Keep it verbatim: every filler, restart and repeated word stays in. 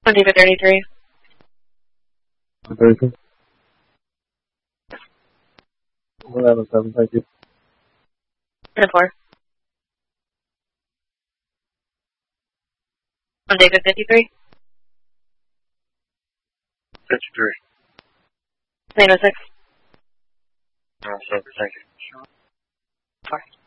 On David thirty-three. thirty-three. eleven seven, thank you. ten four. On David fifty-three. fifty-three. nine oh six. Oh, sorry, thank you. four.